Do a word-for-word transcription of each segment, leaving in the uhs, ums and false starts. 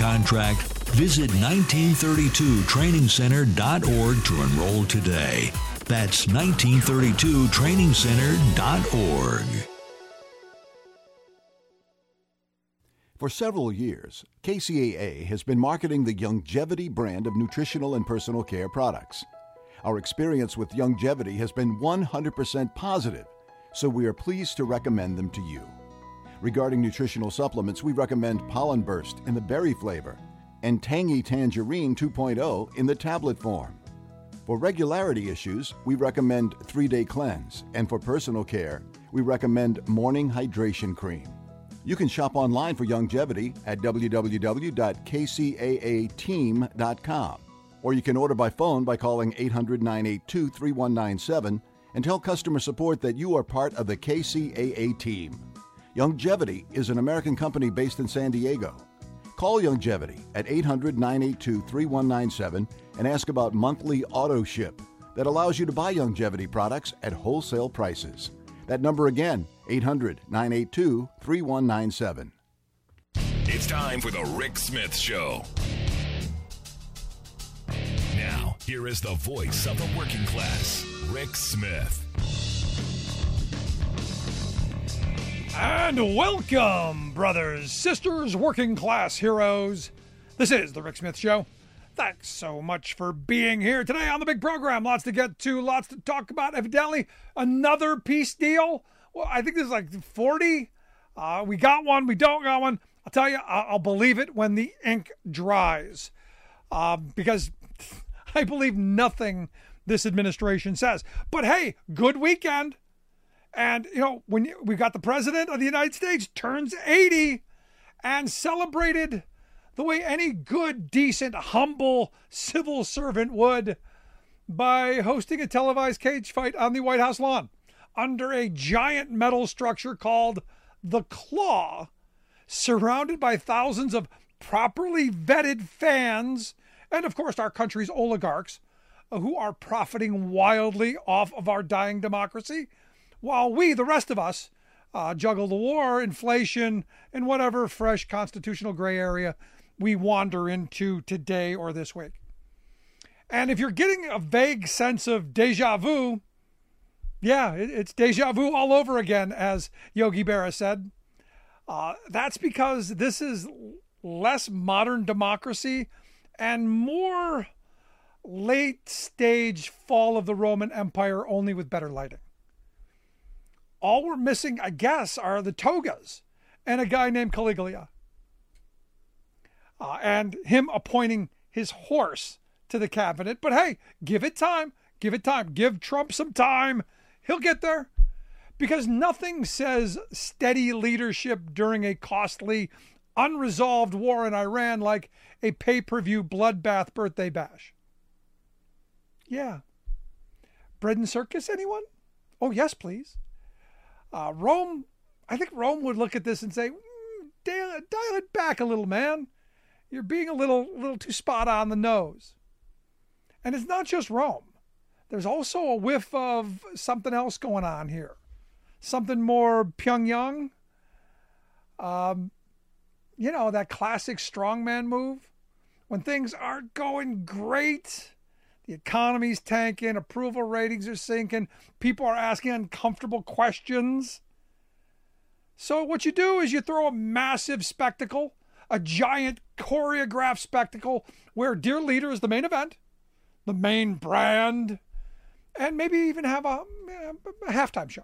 contract, visit nineteen thirty-two training center dot org to enroll today. That's nineteen thirty-two training center dot org. For several years, K C A A has been marketing the Youngevity brand of nutritional and personal care products. Our experience with Youngevity has been one hundred percent positive, so we are pleased to recommend them to you. Regarding nutritional supplements, we recommend Pollen Burst in the berry flavor and Tangy Tangerine two point oh in the tablet form. For regularity issues, we recommend three day Cleanse, and for personal care, we recommend Morning Hydration Cream. You can shop online for Youngevity at w w w dot k c a a team dot com, or you can order by phone by calling eight hundred, nine eight two, three one nine seven and tell customer support that you are part of the K C A A team. Youngevity is an American company based in San Diego. Call Youngevity at eight hundred, nine eight two, three one nine seven and ask about monthly auto ship that allows you to buy Youngevity products at wholesale prices. That number again, eight hundred, nine eight two, three one nine seven. It's time for the Rick Smith Show. Now, here is the voice of the working class, Rick Smith. And welcome, brothers, sisters, working class heroes. This is the Rick Smith Show. Thanks so much for being here today on the big program. Lots to get to, lots to talk about. Evidently, another peace deal. Well, I think there's like forty. Uh, we got one, we don't got one. I'll tell you, I'll believe it when the ink dries. Uh, because I believe nothing this administration says. But hey, good weekend. And, you know, when you, we got the president of the United States turns eighty and celebrated the way any good, decent, humble civil servant would by hosting a televised cage fight on the White House lawn under a giant metal structure called the Claw, surrounded by thousands of properly vetted fans and, of course, our country's oligarchs who are profiting wildly off of our dying democracy, while we, the rest of us, uh, juggle the war, inflation, and whatever fresh constitutional gray area we wander into today or this week. And if you're getting a vague sense of deja vu, yeah, it, it's deja vu all over again, as Yogi Berra said. Uh, that's because this is less modern democracy and more late stage fall of the Roman Empire, only with better lighting. All we're missing, I guess, are the togas and a guy named Caligula. Uh, and him appointing his horse to the cabinet. But hey, give it time. Give it time. Give Trump some time. He'll get there. Because nothing says steady leadership during a costly, unresolved war in Iran like a pay-per-view bloodbath birthday bash. Yeah. Bread and circus, anyone? Oh, yes, please. Uh, Rome, I think Rome would look at this and say, mm, dial, dial it back a little, man. You're being a little, little too spot on the nose. And it's not just Rome. There's also a whiff of something else going on here. Something more Pyongyang. Um, you know, that classic strongman move. When things aren't going great, the economy's tanking, approval ratings are sinking, people are asking uncomfortable questions. So what you do is you throw a massive spectacle, a giant choreographed spectacle where Dear Leader is the main event, the main brand, and maybe even have a, a halftime show.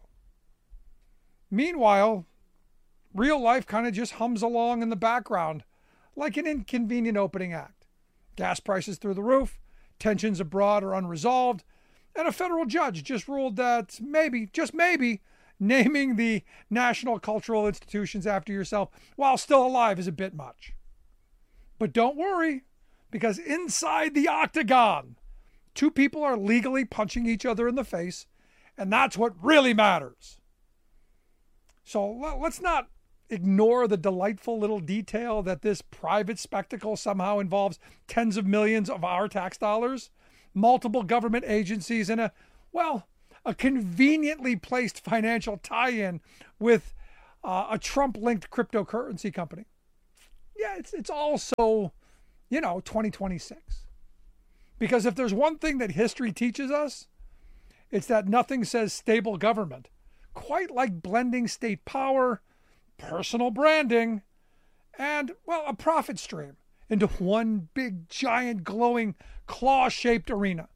Meanwhile, real life kind of just hums along in the background like an inconvenient opening act. Gas prices through the roof, tensions abroad are unresolved, and a federal judge just ruled that maybe, just maybe, naming the national cultural institutions after yourself while still alive is a bit much. But don't worry, because inside the octagon, two people are legally punching each other in the face, and that's what really matters. So let's not ignore the delightful little detail that this private spectacle somehow involves tens of millions of our tax dollars, multiple government agencies, and a, well, a conveniently placed financial tie-in with uh, a Trump-linked cryptocurrency company. yeah, it's it's also, you know, twenty twenty-six. Because if there's one thing that history teaches us, it's that nothing says stable government quite like blending state power, personal branding, and, well, a profit stream into one big, giant, glowing, claw-shaped arena.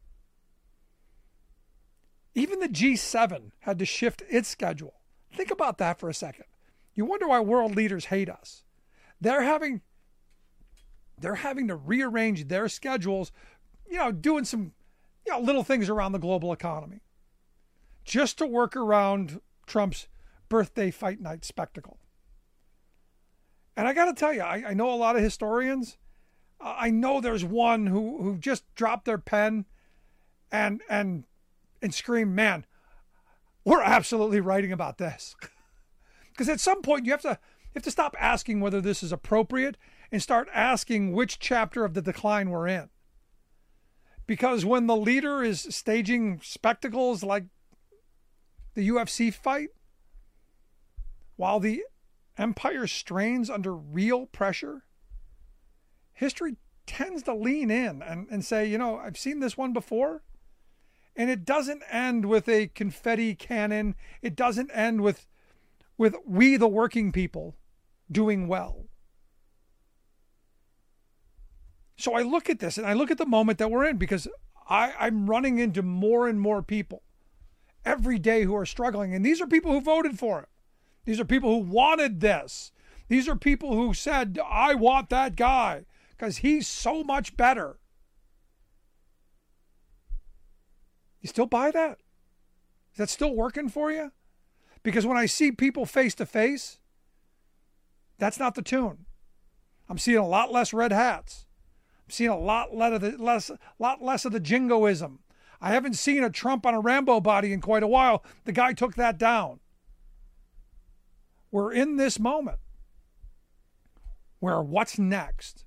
Even the G seven had to shift its schedule. Think about that for a second. You wonder why world leaders hate us. They're having, they're having to rearrange their schedules, you know, doing some, you know, little things around the global economy, just to work around Trump's birthday fight night spectacle. And I got to tell you, I, I know a lot of historians. Uh, I know there's one who who just dropped their pen and and and screamed, "Man, we're absolutely writing about this." Because at some point you have to you have to stop asking whether this is appropriate and start asking which chapter of the decline we're in. Because when the leader is staging spectacles like the U F C fight, while the empire strains under real pressure, history tends to lean in and, and say, you know, I've seen this one before. And it doesn't end with a confetti cannon. It doesn't end with, with we, the working people, doing well. So I look at this and I look at the moment that we're in, because I, I'm running into more and more people every day who are struggling. And these are people who voted for it. These are people who wanted this. These are people who said, I want that guy because he's so much better. You still buy that? Is that still working for you? Because when I see people face to face, that's not the tune. I'm seeing a lot less red hats. I'm seeing a lot less of the, less, lot less of the jingoism. I haven't seen a Trump on a Rambo body in quite a while. The guy took that down. We're in this moment where what's next?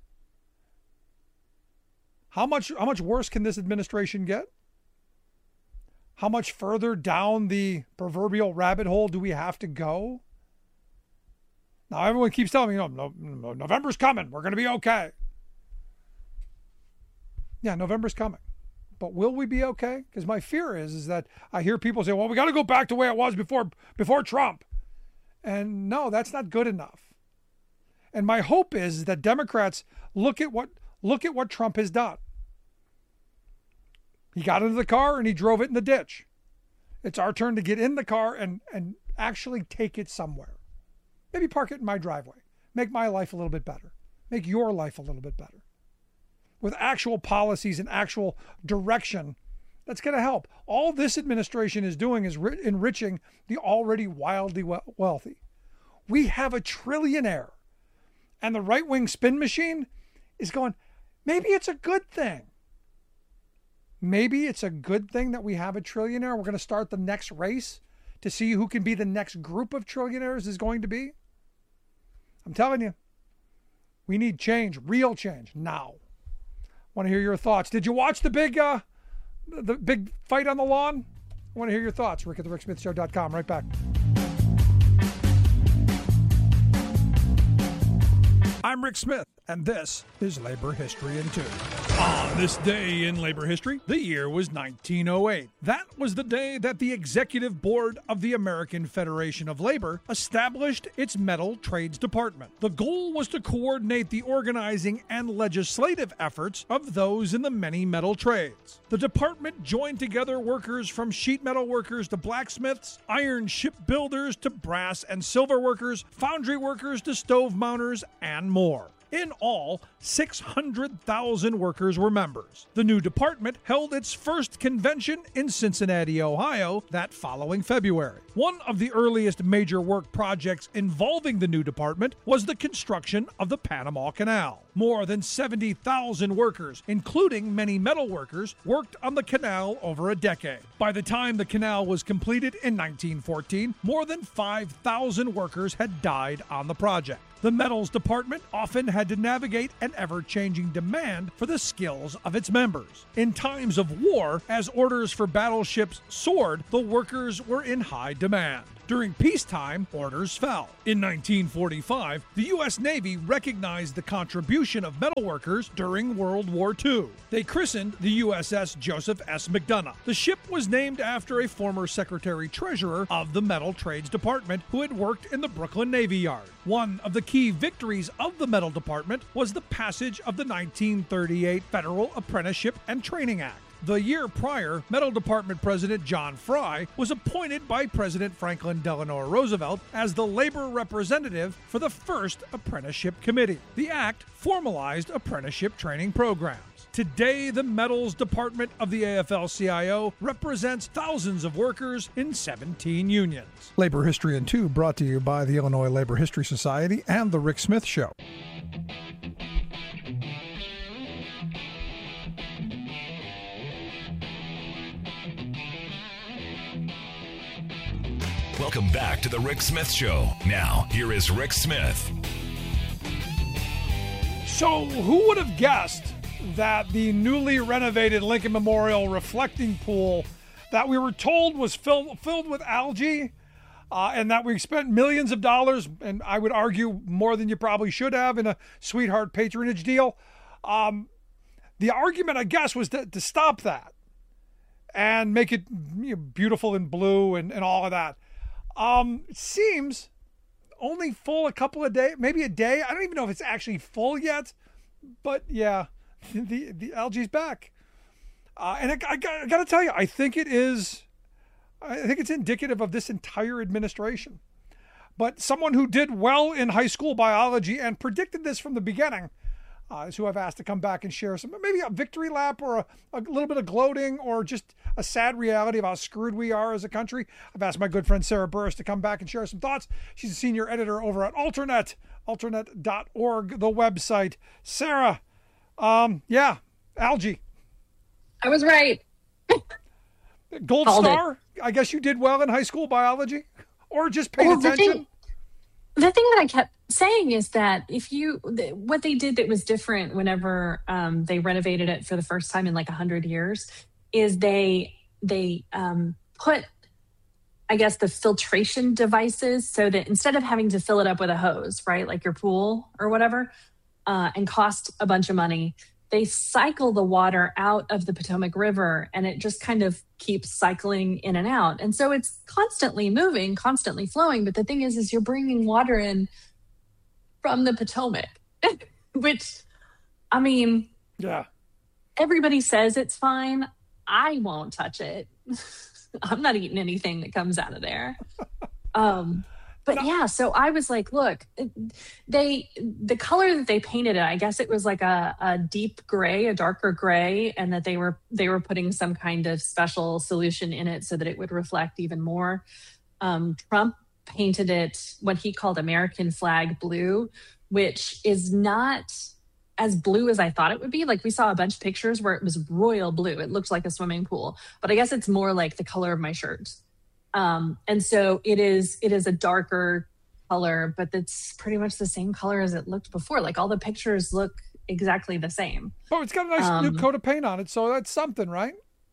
How much, how much worse can this administration get? How much further down the proverbial rabbit hole do we have to go? Now, everyone keeps telling me, you know, no, November's coming. We're going to be okay. Yeah, November's coming. But will we be okay? Because my fear is, is that I hear people say, well, we got to go back to the way it was before, before Trump. And no, that's not good enough. And my hope is that Democrats look at what look at what Trump has done. He got into the car and he drove it in the ditch. It's our turn to get in the car and, and actually take it somewhere. Maybe park it in my driveway. Make my life a little bit better. Make your life a little bit better. With actual policies and actual direction that's going to help. All this administration is doing is ri- enriching the already wildly we- wealthy. We have a trillionaire. And the right-wing spin machine is going, maybe it's a good thing. Maybe it's a good thing that we have a trillionaire. We're going to start the next race to see who can be the next group of trillionaires is going to be. I'm telling you, we need change, real change, now. Want to hear your thoughts. Did you watch the big uh, the big fight on the lawn? I want to hear your thoughts. Rick at the Rick Smith Show dot com. Right back. I'm Rick Smith, and this is Labor History in Two. On this day in labor history, the year was nineteen oh eight. That was the day that the Executive Board of the American Federation of Labor established its Metal Trades Department. The goal was to coordinate the organizing and legislative efforts of those in the many metal trades. The department joined together workers from sheet metal workers to blacksmiths, iron shipbuilders to brass and silver workers, foundry workers to stove mounters, and more. In all, six hundred thousand workers were members. The new department held its first convention in Cincinnati, Ohio, that following February. One of the earliest major work projects involving the new department was the construction of the Panama Canal. More than seventy thousand workers, including many metal workers, worked on the canal over a decade. By the time the canal was completed in nineteen fourteen, more than five thousand workers had died on the project. The metals department often had to navigate an ever-changing demand for the skills of its members. In times of war, as orders for battleships soared, the workers were in high demand. During peacetime, orders fell. In nineteen forty-five, the U S Navy recognized the contribution of metalworkers during World War Two. They christened the U S S Joseph S. McDonough. The ship was named after a former Secretary-Treasurer of the Metal Trades Department who had worked in the Brooklyn Navy Yard. One of the key victories of the Metal Department was the passage of the nineteen thirty-eight Federal Apprenticeship and Training Act. The year prior, Metal Department President John Fry was appointed by President Franklin Delano Roosevelt as the labor representative for the first Apprenticeship Committee. The act formalized apprenticeship training programs. Today, the Metals Department of the A F L C I O represents thousands of workers in seventeen unions. Labor History in Two brought to you by the Illinois Labor History Society and The Rick Smith Show. Welcome back to the Rick Smith Show. Now, here is Rick Smith. So, who would have guessed that the newly renovated Lincoln Memorial reflecting pool that we were told was filled, filled with algae uh, and that we spent millions of dollars, and I would argue more than you probably should have in a sweetheart patronage deal. Um, the argument, I guess, was to, to stop that and make it, you know, beautiful and blue and, and all of that. Um, it seems only full a couple of days, maybe a day. I don't even know if it's actually full yet, but yeah, the, the algae's back. Uh, and I, I, I got to tell you, I think it is, I think it's indicative of this entire administration. But someone who did well in high school biology and predicted this from the beginning uh, is who I've asked to come back and share some, maybe a victory lap or a, a little bit of gloating or just a sad reality of how screwed we are as a country. I've asked my good friend Sarah Burris to come back and share some thoughts. She's a senior editor over at Alternet, alternet dot org, the website. Sarah, um, yeah, algae. I was right. Gold Called star? it. I guess you did well in high school biology? Or just paid Well, attention? The thing, the thing that I kept saying is that if you, th- what they did that was different whenever um, they renovated it for the first time in like a hundred years is they, they um, put, I guess, the filtration devices so that instead of having to fill it up with a hose, right, like your pool or whatever, uh, and cost a bunch of money, they cycle the water out of the Potomac River and it just kind of keeps cycling in and out. And so it's constantly moving, constantly flowing. But the thing is, is you're bringing water in from the Potomac, which, I mean, yeah, everybody says it's fine. I won't touch it. I'm not eating anything that comes out of there. Um, But yeah, so I was like, look, they, the color that they painted it, I guess it was like a, a deep gray, a darker gray, and that they were, they were putting some kind of special solution in it so that it would reflect even more. Um, Trump painted it what he called American flag blue, which is not as blue as I thought it would be. Like we saw a bunch of pictures where it was royal blue. It looked like a swimming pool, but I guess it's more like the color of my shirt. Um, and so it is, it is a darker color, but it's pretty much the same color as it looked before. Like all the pictures look exactly the same. Oh, it's got a nice um, new coat of paint on it. So that's something, right?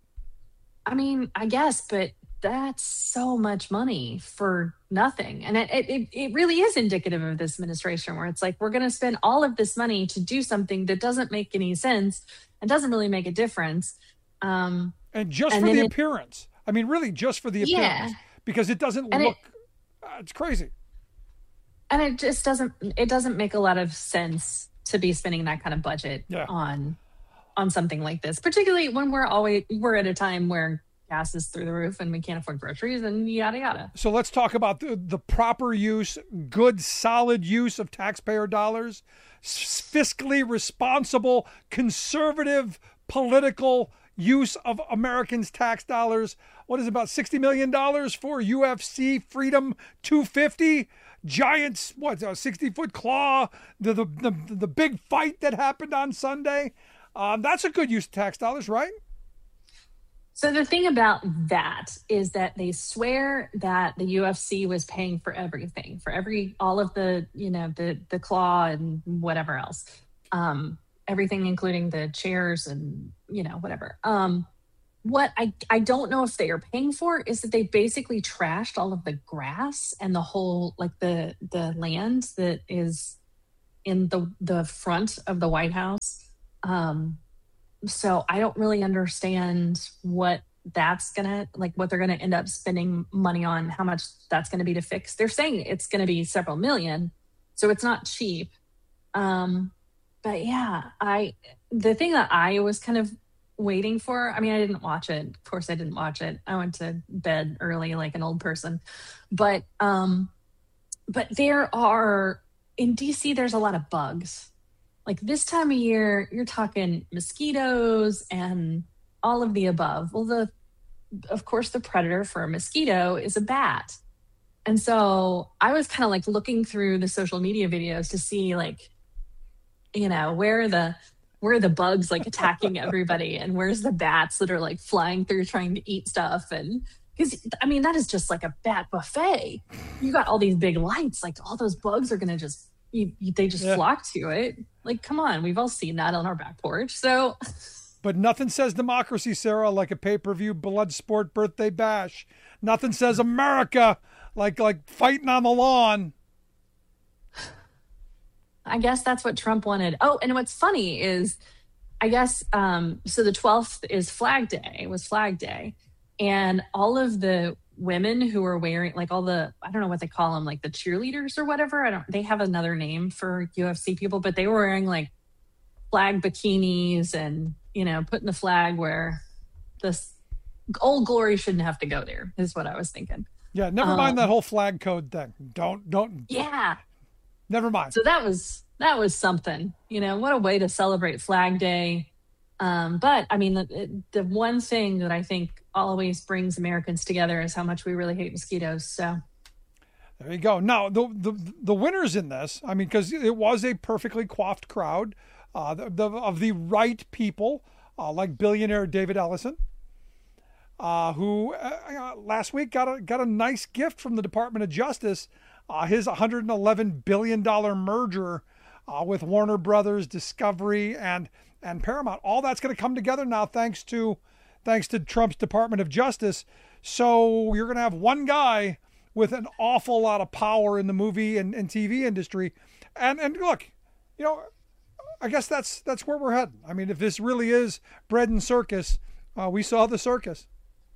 I mean, I guess, but that's so much money for nothing. And it, it, it really is indicative of this administration where it's like, we're going to spend all of this money to do something that doesn't make any sense and doesn't really make a difference. Um, and just and for the it, appearance. I mean, really just for the appearance, yeah. because it doesn't and look, it, uh, it's crazy. And it just doesn't, it doesn't make a lot of sense to be spending that kind of budget yeah. on, on something like this, particularly when we're always, we're at a time where gas is through the roof and we can't afford groceries and yada, yada. So let's talk about the, the proper use, good, solid use of taxpayer dollars, fiscally responsible, conservative, political use of Americans' tax dollars. What is it, about sixty million dollars for U F C Freedom two fifty? Giants, what, a sixty-foot claw, the, the, the, the big fight that happened on Sunday. Um, that's a good use of tax dollars, right? So the thing about that is that they swear that the U F C was paying for everything, for every, all of the, you know, the, the claw and whatever else. Um, everything, including the chairs and, you know, whatever. Um, what I, I don't know if they are paying for is that they basically trashed all of the grass and the whole, like the the land that is in the the front of the White House. Um, so I don't really understand what that's gonna, like what they're gonna end up spending money on, how much that's gonna be to fix. They're saying it's gonna be several million, so it's not cheap. Um, but yeah, I the thing that I was kind of waiting for, I mean, I didn't watch it. Of course I didn't watch it. I went to bed early like an old person. But um, but there are, in D C, there's a lot of bugs. Like this time of year, you're talking mosquitoes and all of the above. Well, the of course, the predator for a mosquito is a bat. And so I was kind of like looking through the social media videos to see, like, you know, where are the where are the bugs like attacking everybody, and where's the bats that are like flying through trying to eat stuff. And because I mean, that is just like a bat buffet. You got all these big lights, like all those bugs are gonna just you, you, they just yeah. flock to it. Like, come on, we've all seen that on our back porch. So, but nothing says democracy, Sarah, like a pay-per-view blood sport birthday bash. Nothing says America like like fighting on the lawn. I guess that's what Trump wanted. Oh, and what's funny is, I guess, um, so the twelfth is Flag Day, was Flag Day. And all of the women who were wearing, like all the, I don't know what they call them, like the cheerleaders or whatever. I don't, they have another name for U F C people, but they were wearing like flag bikinis and, you know, putting the flag where this Old Glory shouldn't have to go there, is what I was thinking. Yeah, never um, mind that whole flag code thing. Don't, don't. Yeah. Never mind. So that was that was something, you know, what a way to celebrate Flag Day. Um, but I mean, the, the one thing that I think always brings Americans together is how much we really hate mosquitoes. So there you go. Now, the the, the winners in this, I mean, because it was a perfectly coiffed crowd uh, the, the, of the right people, uh, like billionaire David Ellison, uh, who uh, last week got a got a nice gift from the Department of Justice. Uh, his one hundred eleven billion dollars merger uh, with Warner Brothers, Discovery, and and Paramount. All that's going to come together now thanks to thanks to Trump's Department of Justice. So you're going to have one guy with an awful lot of power in the movie and, and T V industry. And and look, you know, I guess that's that's where we're heading. I mean, if this really is bread and circus, uh, we saw the circus.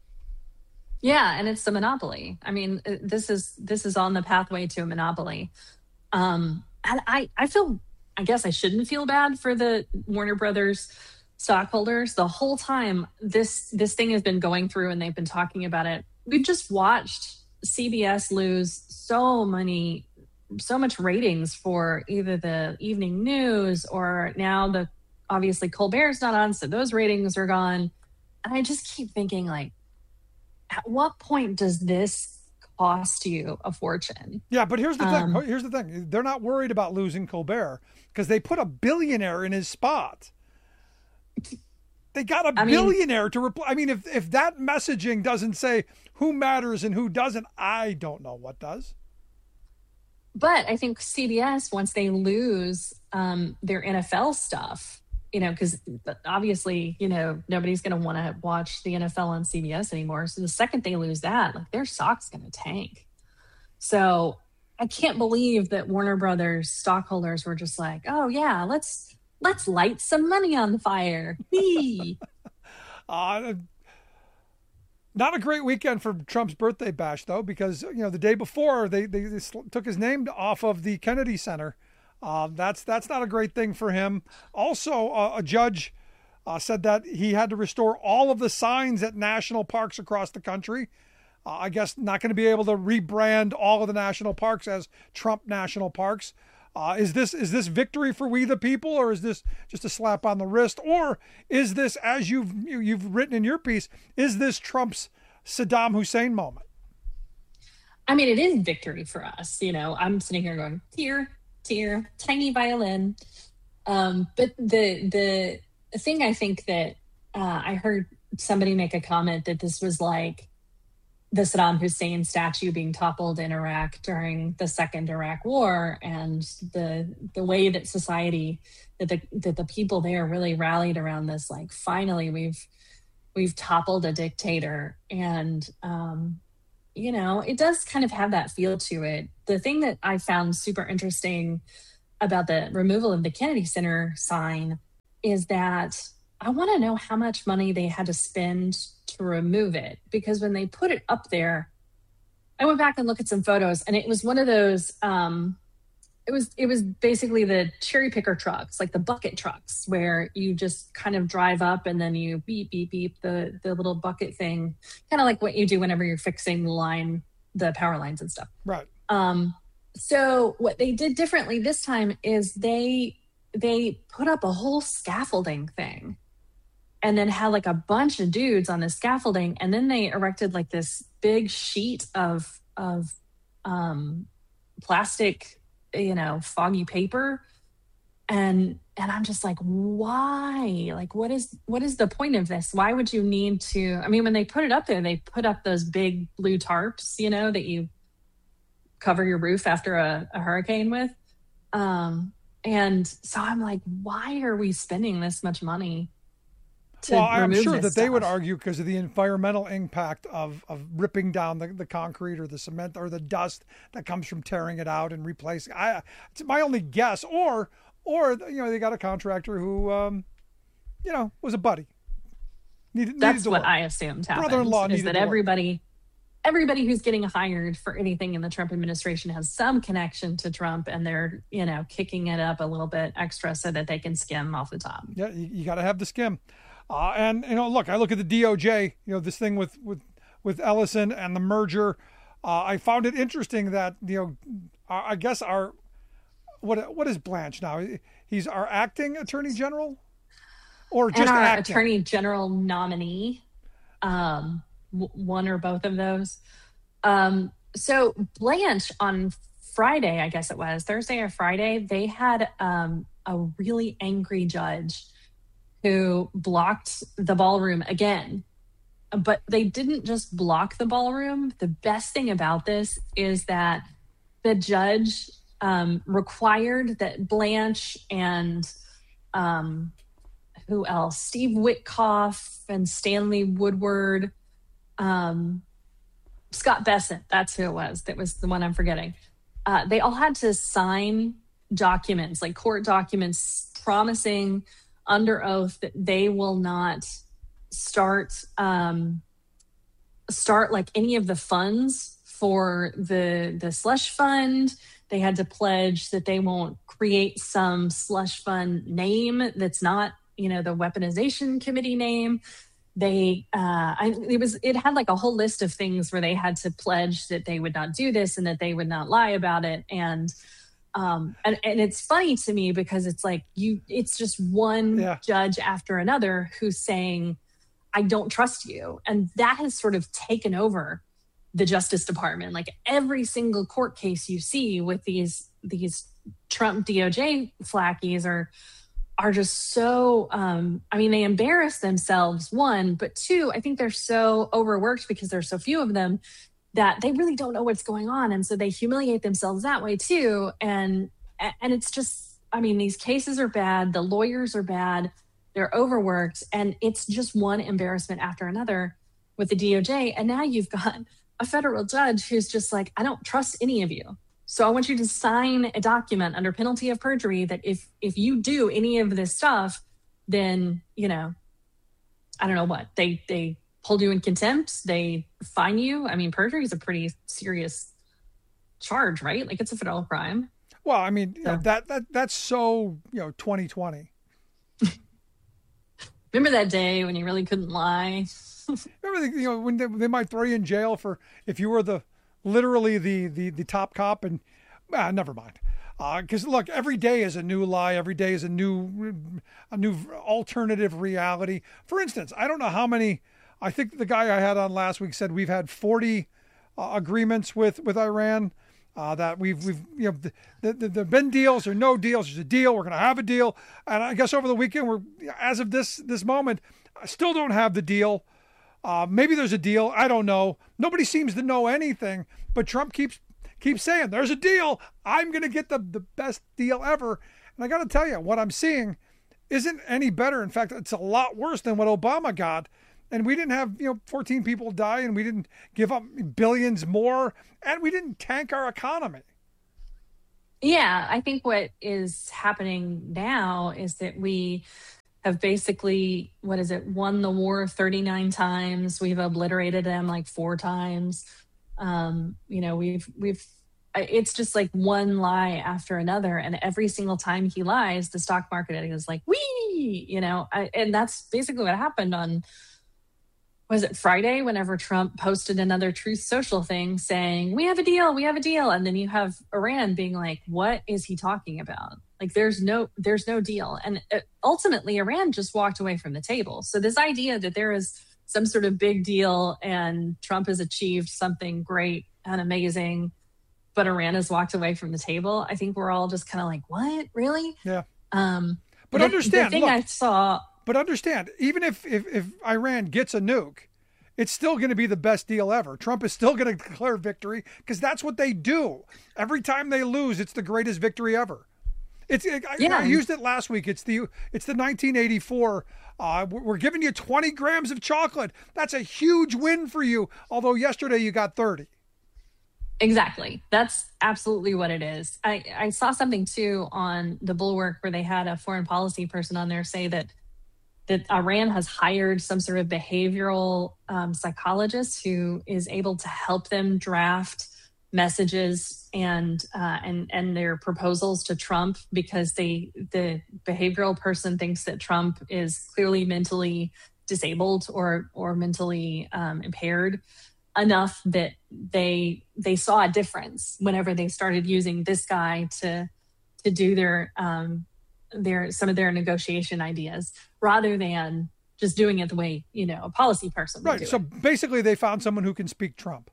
Yeah, and it's the monopoly. I mean, this is this is on the pathway to a monopoly. Um, and I, I feel, I guess I shouldn't feel bad for the Warner Brothers stockholders. The whole time this this thing has been going through and they've been talking about it, we've just watched C B S lose so many, so much ratings for either the evening news or now the, obviously Colbert's not on, so those ratings are gone. And I just keep thinking, like, at what point does this cost you a fortune? Yeah, but here's the um, thing. Here's the thing. They're not worried about losing Colbert because they put a billionaire in his spot. They got a I billionaire mean, to reply. I mean, if if that messaging doesn't say who matters and who doesn't, I don't know what does. But I think C B S, once they lose um, their N F L stuff, you know, because obviously, you know, nobody's going to want to watch the N F L on C B S anymore. So the second they lose that, like, their stock's going to tank. So I can't believe that Warner Brothers stockholders were just like, oh yeah, let's let's light some money on the fire. uh, not a great weekend for Trump's birthday bash, though, because, you know, the day before they, they, they took his name off of the Kennedy Center. Uh, that's that's not a great thing for him. Also, uh, a judge uh, said that he had to restore all of the signs at national parks across the country. Uh, I guess not going to be able to rebrand all of the national parks as Trump National Parks. Uh, is this is this victory for we the people, or is this just a slap on the wrist, or is this, as you've you, you've written in your piece, is this Trump's Saddam Hussein moment? I mean, it is victory for us. You know, I'm sitting here going, tear. Tear, tiny violin. Um, but the the thing I think that uh, I heard somebody make a comment that this was like the Saddam Hussein statue being toppled in Iraq during the second Iraq War, and the the way that society, that the that the people there really rallied around this. Like, finally, we've we've toppled a dictator. And, um, you know, it does kind of have that feel to it. The thing that I found super interesting about the removal of the Kennedy Center sign is that I want to know how much money they had to spend to remove it. Because when they put it up there, I went back and looked at some photos, and it was one of those, um, it was it was basically the cherry picker trucks, like the bucket trucks, where you just kind of drive up and then you beep, beep, beep, the, the little bucket thing, kind of like what you do whenever you're fixing the line, the power lines and stuff. Right. Um, so what they did differently this time is they they put up a whole scaffolding thing and then had like a bunch of dudes on the scaffolding. And then they erected like this big sheet of, of um, plastic, you know, foggy paper. And, and I'm just like, why? Like, what is, what is the point of this? Why would you need to, I mean, when they put it up there, they put up those big blue tarps, you know, that you cover your roof after a, a hurricane with. Um, and so I'm like, why are we spending this much money? Well, I'm sure that stuff? they would argue because of the environmental impact of, of ripping down the, the concrete or the cement or the dust that comes from tearing it out and replacing. I, it's my only guess. Or, or you know, they got a contractor who, um, you know, was a buddy. Needed, That's needed what work. I assumed happened. Brother-in-law is that to everybody, everybody who's getting hired for anything in the Trump administration has some connection to Trump, and they're, you know, kicking it up a little bit extra so that they can skim off the top. Yeah, you, you got to have the skim. Uh, and, you know, look, I look at the D O J, you know, this thing with, with, with Ellison and the merger. Uh, I found it interesting that, you know, uh, I guess our, what what is Blanche now? He's our acting attorney general or just and our acting? attorney general nominee, um, w- one or both of those. Um, so Blanche on Friday, I guess it was Thursday or Friday, they had um, a really angry judge who blocked the ballroom again. But they didn't just block the ballroom. The best thing about this is that the judge um, required that Blanche and um, who else? Steve Witkoff and Stanley Woodward, um, Scott Bessent, that's who it was. That was the one I'm forgetting. Uh, they all had to sign documents, like court documents, promising under oath that they will not start um, start like any of the funds for the the slush fund. They had to pledge that they won't create some slush fund name that's not, you know, the weaponization committee name. They uh, I, it was it had like a whole list of things where they had to pledge that they would not do this and that they would not lie about it. And Um, and, and it's funny to me because it's like you, it's just one yeah. judge after another who's saying, I don't trust you. And that has sort of taken over the Justice Department. Like every single court case you see with these, these Trump D O J flackies are, are just so, um, I mean, they embarrass themselves, one, but two, I think they're so overworked because there's so few of them that they really don't know what's going on. And so they humiliate themselves that way too. And, and it's just, I mean, these cases are bad. The lawyers are bad. They're overworked. And it's just one embarrassment after another with the D O J. And now you've got a federal judge who's just like, I don't trust any of you. So I want you to sign a document under penalty of perjury that if, if you do any of this stuff, then, you know, I don't know what they, they, hold you in contempt, they fine you. I mean, perjury is a pretty serious charge, right? Like it's a federal crime. Well, I mean, So. you know, that that that's so, you know, twenty twenty. Remember that day when you really couldn't lie? Remember, the, you know, when they, they might throw you in jail for if you were the literally the the, the top cop, and ah, never mind. Because uh, look, every day is a new lie. Every day is a new a new alternative reality. For instance, I don't know how many. I think the guy I had on last week said we've had forty uh, agreements with, with Iran, uh, that we've, we've, you know, the, the, the, the been deals or no deals. There's a deal. We're going to have a deal. And I guess over the weekend, we're, as of this, this moment, I still don't have the deal. Uh, maybe there's a deal. I don't know. Nobody seems to know anything, but Trump keeps, keeps saying there's a deal. I'm going to get the, the best deal ever. And I got to tell you, what I'm seeing isn't any better. In fact, it's a lot worse than what Obama got. And we didn't have, you know, fourteen people die, and we didn't give up billions more, and we didn't tank our economy. Yeah, I think what is happening now is that we have basically, what is it, won the war thirty-nine times. We've obliterated them like four times. Um, you know, we've, we've, it's just like one lie after another. And every single time he lies, the stock market is like, wee, you know, I, and that's basically what happened on, was it Friday, whenever Trump posted another Truth Social thing saying, we have a deal, we have a deal. And then you have Iran being like, what is he talking about? Like, there's no, there's no deal. And ultimately, Iran just walked away from the table. So this idea that there is some sort of big deal and Trump has achieved something great and amazing, but Iran has walked away from the table, I think we're all just kind of like, what, really? Yeah. Um, but the, understand, the thing look, I saw... But understand, even if, if, if Iran gets a nuke, it's still going to be the best deal ever. Trump is still going to declare victory because that's what they do. Every time they lose, it's the greatest victory ever. It's it, yeah. I, I used it last week. It's the it's the nineteen eighty-four. Uh, we're giving you twenty grams of chocolate. That's a huge win for you. Although yesterday you got thirty. Exactly. That's absolutely what it is. I, I saw something too on the Bulwark where they had a foreign policy person on there say that that Iran has hired some sort of behavioral um, psychologist who is able to help them draft messages and uh, and and their proposals to Trump, because they the behavioral person thinks that Trump is clearly mentally disabled or or mentally um, impaired enough that they they saw a difference whenever they started using this guy to to do their um, their some of their negotiation ideas, rather than just doing it the way, you know, a policy person would right. do So it. Basically they found someone who can speak Trump.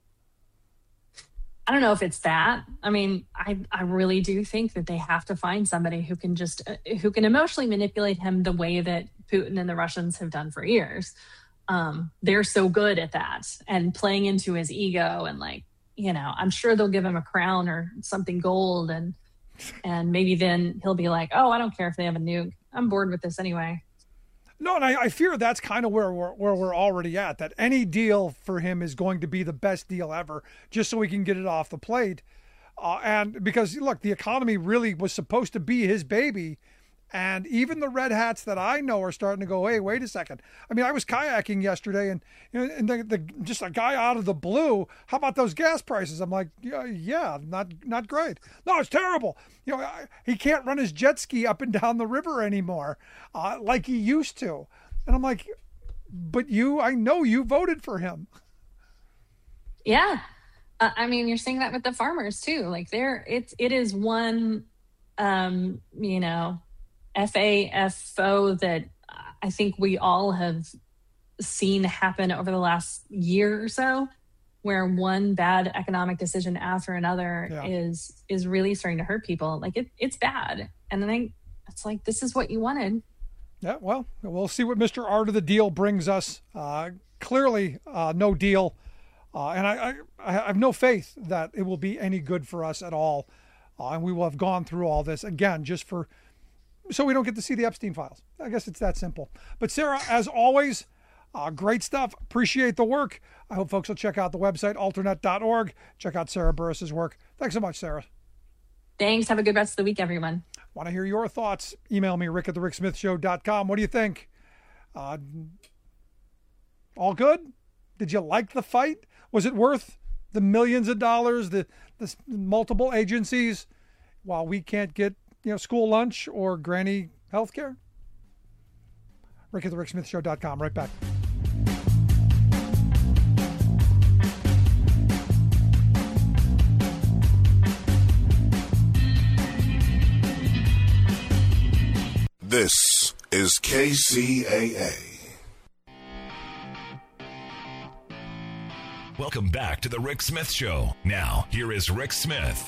I don't know if it's that. I mean, I I really do think that they have to find somebody who can just uh, who can emotionally manipulate him the way that Putin and the Russians have done for years. Um, they're so good at that and playing into his ego, and like, you know, I'm sure they'll give him a crown or something gold, and and maybe then he'll be like, oh, I don't care if they have a nuke. I'm bored with this anyway. No, and I, I fear that's kind of where we're where we're already at. That any deal for him is going to be the best deal ever, just so we can get it off the plate. Uh, and because look, the economy really was supposed to be his baby, and even the red hats that I know are starting to go, hey, wait a second. I mean, I was kayaking yesterday, and you know, and the, the just a guy out of the blue, how about those gas prices? I'm like, yeah, yeah, not not great. No, it's terrible. You know, I, he can't run his jet ski up and down the river anymore uh, like he used to. And I'm like, but you, I know you voted for him. Yeah. Uh, I mean, you're seeing that with the farmers too. Like there, it's, it is one, um, you know, F A F O that I think we all have seen happen over the last year or so, where one bad economic decision after another yeah. is is really starting to hurt people. Like it, it's bad. And then I, it's like, this is what you wanted. Yeah, well, we'll see what Mister Art of the Deal brings us. Uh, clearly, uh, no deal. Uh, and I, I, I have no faith that it will be any good for us at all. Uh, and we will have gone through all this again just for so we don't get to see the Epstein files. I guess it's that simple. But Sarah, as always, uh, great stuff. Appreciate the work. I hope folks will check out the website, alternet dot org. Check out Sarah Burris's work. Thanks so much, Sarah. Thanks. Have a good rest of the week, everyone. Want to hear your thoughts? Email me, rick at the rick smith show dot com. What do you think? Uh, all good? Did you like the fight? Was it worth the millions of dollars, the, the multiple agencies, while we can't get, you know, school lunch or granny health care? rick at the rick smith show dot com. Right back. This is K C A A. Welcome back to the Rick Smith Show. Now, here is Rick Smith.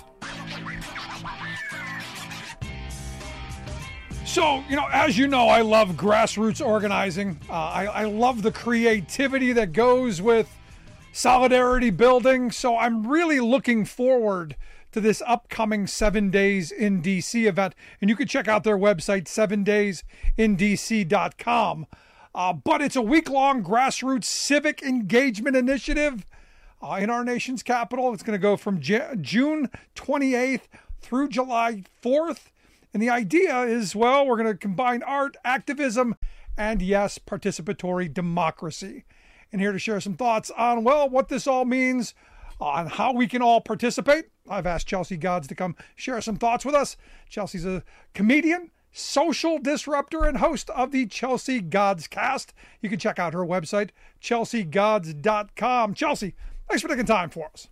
So, you know, as you know, I love grassroots organizing. Uh, I, I love the creativity that goes with solidarity building. So I'm really looking forward to this upcoming Seven Days in D C event. And you can check out their website, seven days in d c dot com. Uh, but it's a week-long grassroots civic engagement initiative uh, in our nation's capital. It's going to go from J- June twenty-eighth through July fourth. And the idea is, well, we're going to combine art, activism, and yes, participatory democracy. And here to share some thoughts on, well, what this all means, on how we can all participate, I've asked Chelsea Godds to come share some thoughts with us. Chelsea's a comedian, social disruptor, and host of the Chelsea Godds Cast. You can check out her website, chelsea godds dot com. Chelsea, thanks for taking time for us.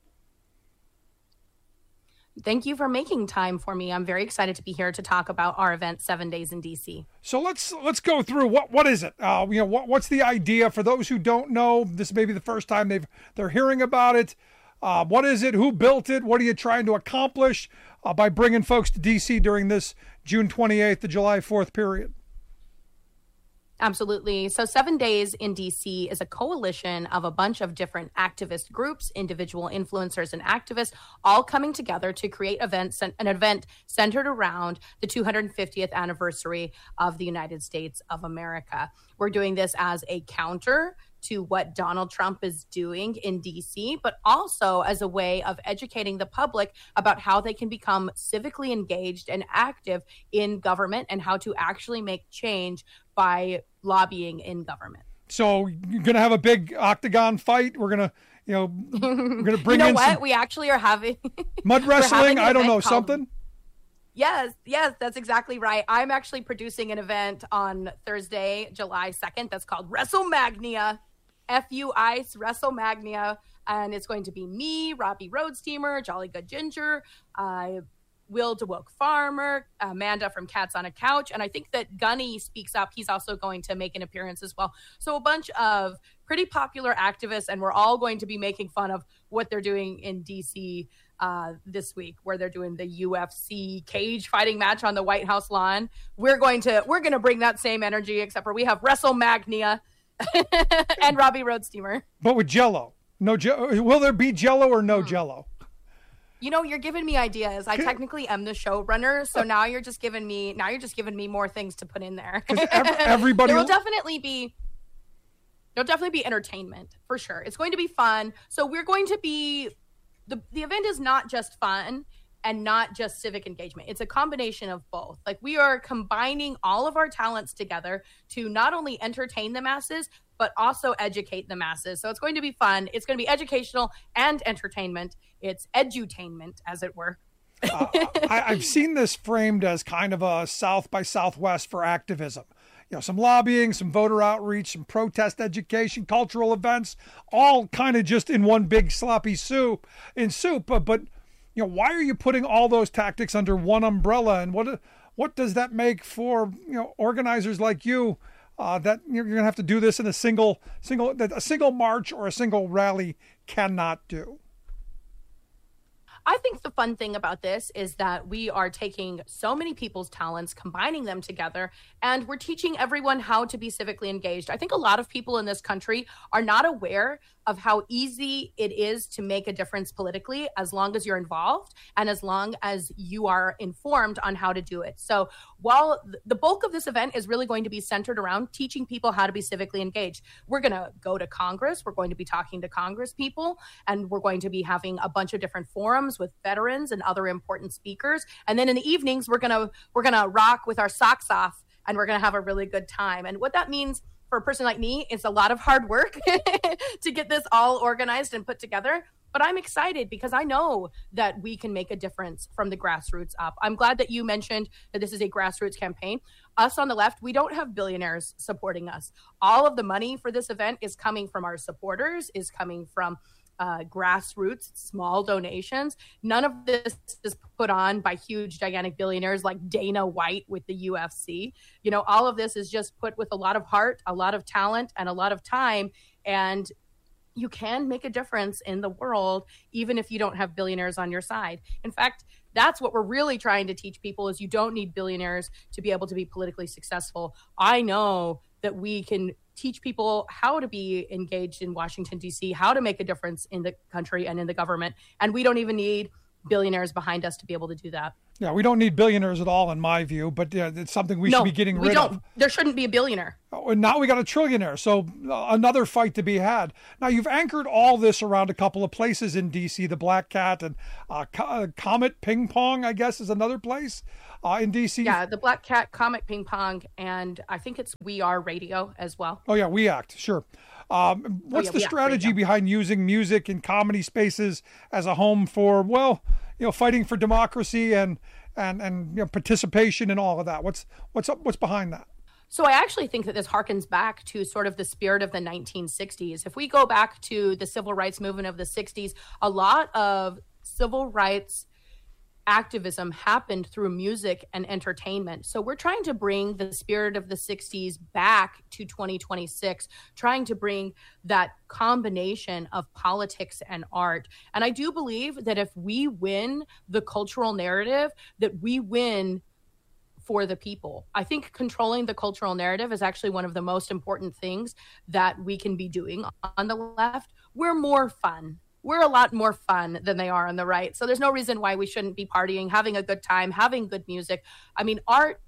Thank you for making time for me. I'm very excited to be here to talk about our event, Seven Days in D C. So let's let's go through what what is it? Uh, you know, what what's the idea for those who don't know? This may be the first time they've they're hearing about it. Uh, what is it? Who built it? What are you trying to accomplish uh, by bringing folks to D C during this June twenty-eighth to July fourth period? Absolutely. So Seven Days in D C is a coalition of a bunch of different activist groups, individual influencers and activists, all coming together to create events, an event centered around the two hundred fiftieth anniversary of the United States of America. We're doing this as a counter to what Donald Trump is doing in D C, but also as a way of educating the public about how they can become civically engaged and active in government and how to actually make change by lobbying in government. So you're going to have a big octagon fight. We're going to, you know, we're going to bring you know in what? some We actually are having mud wrestling. I don't know, called- something. Yes, yes, that's exactly right. I'm actually producing an event on Thursday, July second. That's called WrestleMagnia, F U I C E, WrestleMagnia. And it's going to be me, Robbie Roadsteamer, Jolly Good Ginger, uh, Will DeWoke Farmer, Amanda from Cats on a Couch. And I think that Gunny Speaks Up. He's also going to make an appearance as well. So a bunch of pretty popular activists, and we're all going to be making fun of what they're doing in D C uh, this week, where they're doing the U F C cage fighting match on the White House lawn. We're going to, we're going to bring that same energy, except for we have WrestleMagnia and Robbie Roadsteamer. But with Jell-O. No, Je- will there be Jell-O or no Jell-O? You know, you're giving me ideas. I technically am the showrunner, so now you're just giving me now you're just giving me more things to put in there. Every, everybody, there will definitely be there'll definitely be entertainment for sure. It's going to be fun. So we're going to be the the event is not just fun and not just civic engagement. It's a combination of both. Like, we are combining all of our talents together to not only entertain the masses, but also educate the masses. So it's going to be fun. It's going to be educational and entertainment. It's edutainment, as it were. uh, I, I've seen this framed as kind of a South by Southwest for activism. You know, some lobbying, some voter outreach, some protest education, cultural events, all kind of just in one big sloppy soup in soup. But, but you know, why are you putting all those tactics under one umbrella? And what what does that make for, you know, organizers like you? Uh, that you're going to have to do this in a single single that a single march or a single rally cannot do. I think the fun thing about this is that we are taking so many people's talents, combining them together, and we're teaching everyone how to be civically engaged. I think a lot of people in this country are not aware of how easy it is to make a difference politically, as long as you're involved and as long as you are informed on how to do it. So while the bulk of this event is really going to be centered around teaching people how to be civically engaged, we're going to go to Congress. We're going to be talking to Congress people, and we're going to be having a bunch of different forums with veterans and other important speakers. And then in the evenings, we're going to we're going to rock with our socks off, and we're going to have a really good time. And what that means for a person like me, it's a lot of hard work to get this all organized and put together. But I'm excited because I know that we can make a difference from the grassroots up. I'm glad that you mentioned that this is a grassroots campaign. Us on the left, we don't have billionaires supporting us. All of the money for this event is coming from our supporters, is coming from uh, grassroots, small donations. None of this is put on by huge, gigantic billionaires like Dana White with the U F C. You know, all of this is just put with a lot of heart, a lot of talent, and a lot of time. And you can make a difference in the world, even if you don't have billionaires on your side. In fact, that's what we're really trying to teach people, is you don't need billionaires to be able to be politically successful. I know that we can teach people how to be engaged in Washington, D C, how to make a difference in the country and in the government. And we don't even need billionaires behind us to be able to do that. Yeah, we don't need billionaires at all, in my view, but uh, it's something we no, should be getting we rid don't. of. There shouldn't be a billionaire. Oh, and now we got a trillionaire, so uh, another fight to be had. Now, you've anchored all this around a couple of places in D C, the Black Cat and uh, Co- Comet Ping Pong, I guess, is another place uh, in D C. Yeah, the Black Cat, Comet Ping Pong, and I think it's We Are Radio as well. Oh, yeah, We Act, sure. Um, what's oh, yeah, the We strategy Act, behind using music and comedy spaces as a home for, well, you know, fighting for democracy and and and you know, participation and all of that? What's what's up? What's behind that? So I actually think that this harkens back to sort of the spirit of the nineteen sixties. If we go back to the civil rights movement of the sixties, a lot of civil rights activism happened through music and entertainment. So we're trying to bring the spirit of the sixties back to twenty twenty-six, trying to bring that combination of politics and art. And I do believe that if we win the cultural narrative, that we win for the people. I think controlling the cultural narrative is actually one of the most important things that we can be doing on the left. We're more fun. We're a lot more fun than they are on the right. So there's no reason why we shouldn't be partying, having a good time, having good music. I mean, art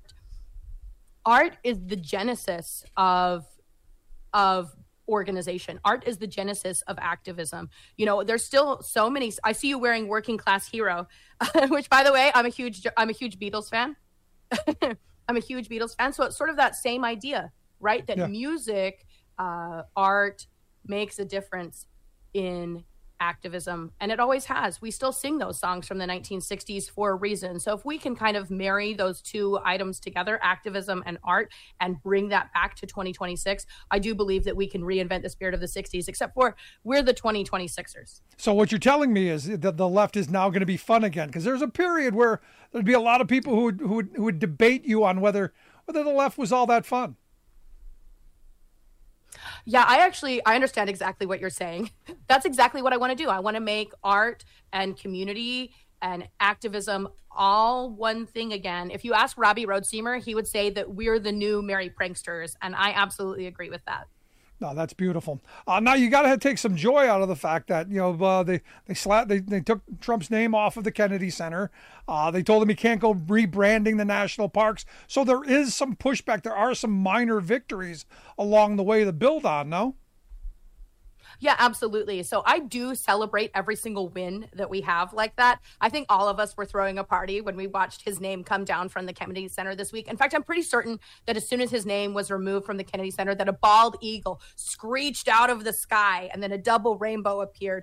art is the genesis of of organization. Art is the genesis of activism. You know, there's still so many. I see you wearing Working Class Hero, which, by the way, I'm a huge I'm a huge Beatles fan. I'm a huge Beatles fan. So it's sort of that same idea, right? That yeah. music, uh, art makes a difference in activism, and it always has. We still sing those songs from the nineteen sixties for a reason. So if we can kind of marry those two items together, activism and art, and bring that back to twenty twenty-six, I do believe that we can reinvent the spirit of the sixties, except for we're the twenty twenty-sixers. So what you're telling me is that the left is now going to be fun again, because there's a period where there'd be a lot of people who would, who would, who would debate you on whether whether the left was all that fun. Yeah, I actually, I understand exactly what you're saying. That's exactly what I want to do. I want to make art and community and activism all one thing again. If you ask Robbie Roadsteamer, he would say that we're the new merry pranksters. And I absolutely agree with that. No, that's beautiful. Uh, now you got to take some joy out of the fact that, you know, uh, they they slat they they took Trump's name off of the Kennedy Center. Uh, they told him he can't go rebranding the national parks. So there is some pushback. There are some minor victories along the way to build on. No. Yeah, absolutely. So I do celebrate every single win that we have like that. I think all of us were throwing a party when we watched his name come down from the Kennedy Center this week. In fact, I'm pretty certain that as soon as his name was removed from the Kennedy Center, that a bald eagle screeched out of the sky and then a double rainbow appeared.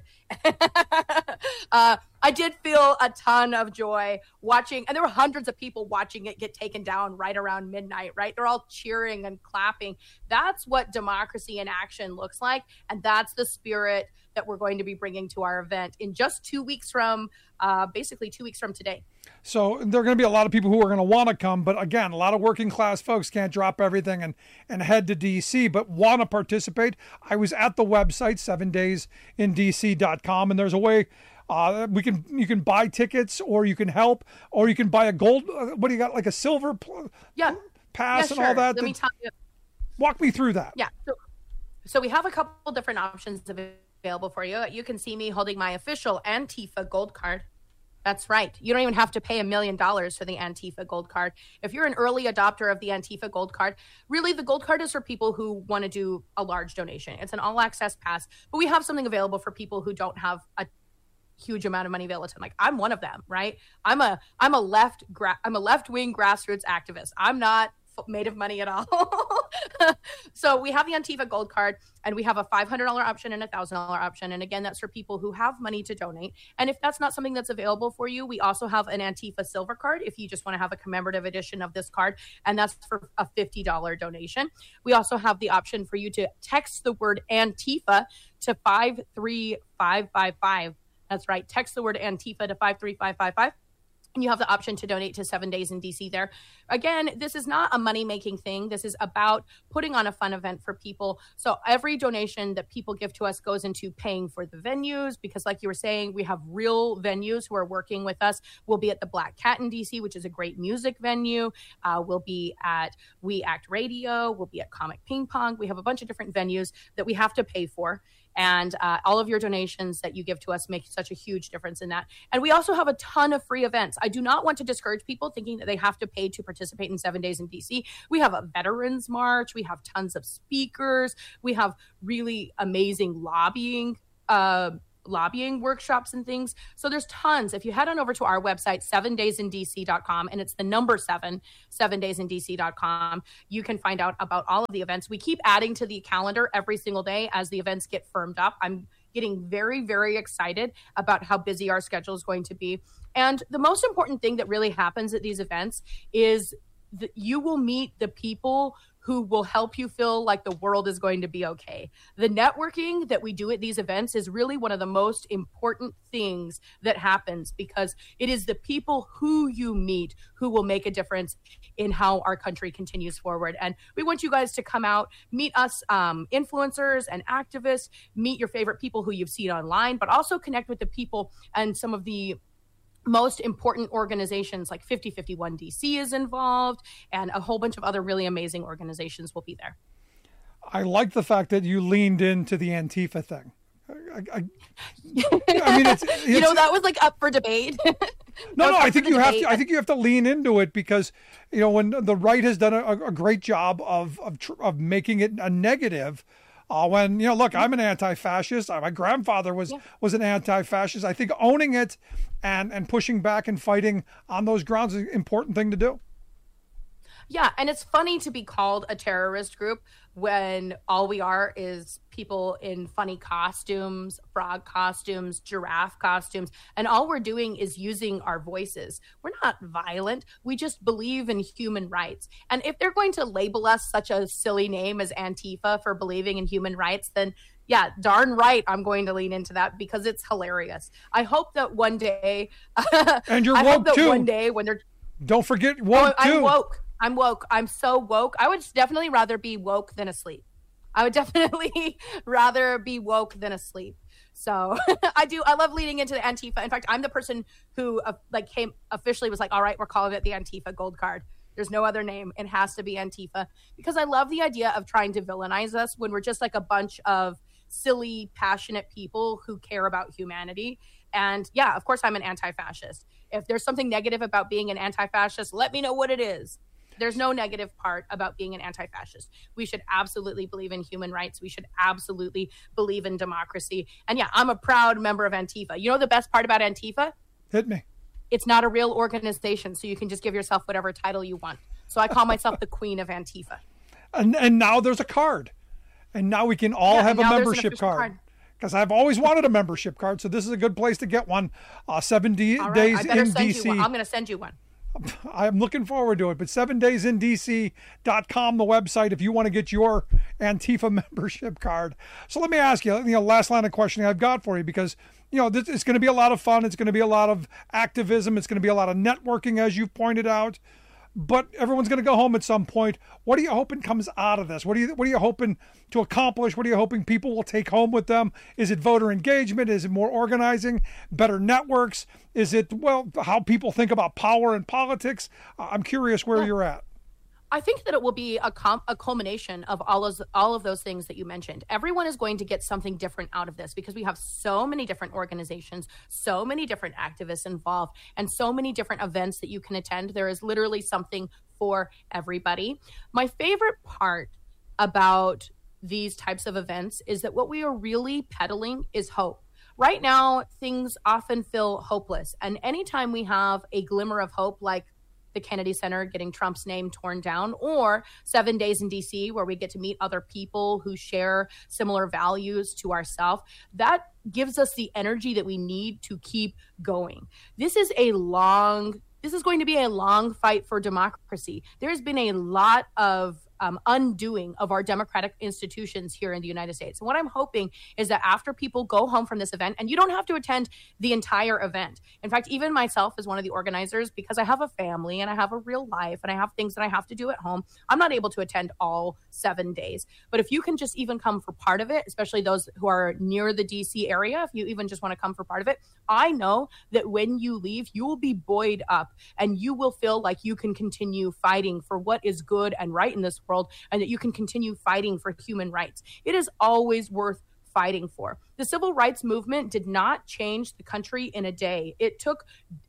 uh, I did feel a ton of joy watching, and there were hundreds of people watching it get taken down right around midnight, right? They're all cheering and clapping. That's what democracy in action looks like. And that's the spirit that we're going to be bringing to our event in just two weeks from, uh, basically two weeks from today. So there are going to be a lot of people who are going to want to come. But again, a lot of working class folks can't drop everything and, and head to D C, but want to participate. I was at the website, seven days in D C dot com, and there's a way uh, we can you can buy tickets, or you can help, or you can buy a gold. Uh, what do you got, like a silver pl- yeah. pass yeah, and all that? Let me tell you. Walk me through that. Yeah. So, so we have a couple different options available for you. You can see me holding my official Antifa gold card. That's right. You don't even have to pay a million dollars for the Antifa gold card. If you're an early adopter of the Antifa gold card, really the gold card is for people who want to do a large donation. It's an all access pass, but we have something available for people who don't have a huge amount of money available to them. Like, I'm one of them, right? I'm a, I'm a left, gra- I'm a left wing grassroots activist. I'm not made of money at all. So we have the Antifa gold card, and we have a five hundred dollars option and a one thousand dollars option. And again, that's for people who have money to donate. And if that's not something that's available for you, we also have an Antifa silver card if you just want to have a commemorative edition of this card, and that's for a fifty dollars donation. We also have the option for you to text the word Antifa to five three five five five. That's right. Text the word Antifa to five three five five five. And you have the option to donate to seven days in D C there. Again, this is not a money-making thing. This is about putting on a fun event for people. So every donation that people give to us goes into paying for the venues, because like you were saying, we have real venues who are working with us. We'll be at the Black Cat in D C, which is a great music venue. Uh, we'll be at We Act Radio. We'll be at Comet Ping Pong. We have a bunch of different venues that we have to pay for. And uh, all of your donations that you give to us make such a huge difference in that. And we also have a ton of free events. I do not want to discourage people thinking that they have to pay to participate in seven days in D C. We have a Veterans March. We have tons of speakers. We have really amazing lobbying uh, lobbying workshops and things. So there's tons. If you head on over to our website, seven days in D C dot com, and it's the number seven, seven days in D C dot com, you can find out about all of the events. We keep adding to the calendar every single day as the events get firmed up. I'm getting very, very excited about how busy our schedule is going to be. And the most important thing that really happens at these events is that you will meet the people who will help you feel like the world is going to be okay. The networking that we do at these events is really one of the most important things that happens, because it is the people who you meet who will make a difference in how our country continues forward. And we want you guys to come out, meet us um, influencers and activists, meet your favorite people who you've seen online, but also connect with the people and some of the most important organizations like fifty fifty-one D C is involved, and a whole bunch of other really amazing organizations will be there. I like the fact that you leaned into the Antifa thing. I, I, I mean, it's, it's, you know, that was like up for debate. no, no, I think you have to. I think you have to lean into it, because, you know, when the right has done a, a great job of of of making it a negative. Uh, when, you know, look, I'm an anti-fascist. My grandfather was yeah. was an anti-fascist. I think owning it and and pushing back and fighting on those grounds is an important thing to do. Yeah, and it's funny to be called a terrorist group when all we are is people in funny costumes, frog costumes, giraffe costumes, and all we're doing is using our voices. We're not violent. We just believe in human rights. And if they're going to label us such a silly name as Antifa for believing in human rights, then yeah, darn right, I'm going to lean into that, because it's hilarious. I hope that one day, and you're I woke hope that too. one day when they're don't forget woke oh, too. I'm woke. I'm woke. I'm so woke. I would definitely rather be woke than asleep. I would definitely rather be woke than asleep. So I do. I love leading into the Antifa. In fact, I'm the person who uh, like came officially was like, all right, we're calling it the Antifa Gold Card. There's no other name. It has to be Antifa, because I love the idea of trying to villainize us when we're just like a bunch of silly, passionate people who care about humanity. And yeah, of course, I'm an anti-fascist. If there's something negative about being an anti-fascist, let me know what it is. There's no negative part about being an anti-fascist. We should absolutely believe in human rights. We should absolutely believe in democracy. And yeah, I'm a proud member of Antifa. You know the best part about Antifa? Hit me. It's not a real organization, so you can just give yourself whatever title you want. So I call myself the Queen of Antifa. And and now there's a card. And now we can all yeah, have a membership card. Because I've always wanted a membership card, so this is a good place to get one. Uh, seven D- right, days in D C. I'm going to send you one. I'm looking forward to it. But seven days in D C dot com, the website, if you want to get your Antifa membership card. So let me ask you, you know, last line of questioning I've got for you, because, you know, this, it's going to be a lot of fun. It's going to be a lot of activism. It's going to be a lot of networking, as you've pointed out. But everyone's going to go home at some point. What are you hoping comes out of this? What are you What are you hoping to accomplish? What are you hoping people will take home with them? Is it voter engagement? Is it more organizing? Better networks? Is it, well, how people think about power and politics? I'm curious where yeah. you're at. I think that it will be a, com- a culmination of all of all of those things that you mentioned. Everyone is going to get something different out of this, because we have so many different organizations, so many different activists involved, and so many different events that you can attend. There is literally something for everybody. My favorite part about these types of events is that what we are really peddling is hope. Right now, things often feel hopeless. And anytime we have a glimmer of hope, like the Kennedy Center getting Trump's name torn down, or seven days in D C where we get to meet other people who share similar values to ourselves, that gives us the energy that we need to keep going. This is a long, this is going to be a long fight for democracy. There's been a lot of Um, undoing of our democratic institutions here in the United States. And what I'm hoping is that after people go home from this event, and you don't have to attend the entire event. In fact, even myself as one of the organizers, because I have a family and I have a real life and I have things that I have to do at home, I'm not able to attend all seven days. But if you can just even come for part of it, especially those who are near the D C area, if you even just want to come for part of it, I know that when you leave, you will be buoyed up and you will feel like you can continue fighting for what is good and right in this world, and that you can continue fighting for human rights. It is always worth fighting for. The civil rights movement did not change the country in a day. It took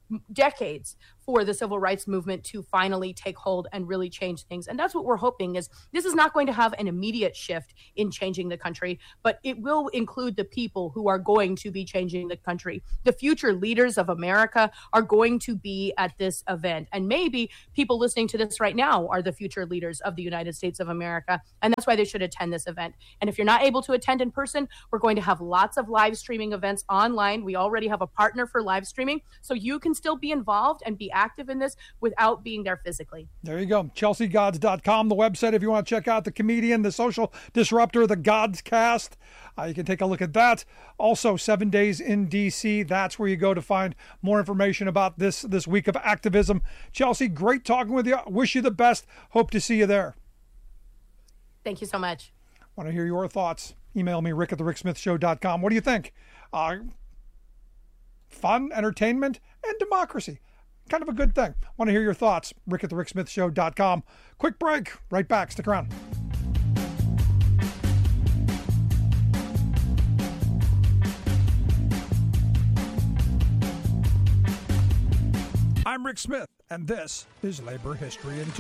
decades for the civil rights movement to finally take hold and really change things. And that's what we're hoping is this is not going to have an immediate shift in changing the country, but it will include the people who are going to be changing the country. The future leaders of America are going to be at this event. And maybe people listening to this right now are the future leaders of the United States of America. And that's why they should attend this event. And if you're not able to attend in person, we're going to have lots of live streaming events online. We already have a partner for live streaming, so you can still be involved and be active in this without being there physically. There you go. Chelsea Gods dot com, the website, if you want to check out the comedian, the social disruptor, the Gods Cast. Uh, you can take a look at that. Also, Seven Days in D C. That's where you go to find more information about this, this week of activism. Chelsea, great talking with you. Wish you the best. Hope to see you there. Thank you so much. Want to hear your thoughts? Email me, rick at the rick smith show dot com. What do you think? Uh, fun, entertainment, and democracy. Kind of a good thing. Want to hear your thoughts? rick at the rick smith show dot com. Quick break. Right back. Stick around. I'm Rick Smith, and this is Labor History in Two.